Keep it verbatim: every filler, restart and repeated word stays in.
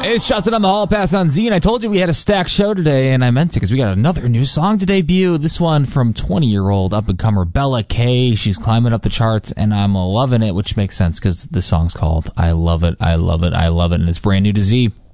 It's Justin on the Hall Pass on Z, and I told you we had a stacked show today, and I meant to because we got another new song to debut. This one from twenty-year-old up-and-comer Bella K. She's climbing up the charts, and I'm loving it, which makes sense because the song's called I Love It, I Love It, I Love It, and it's brand new to Z.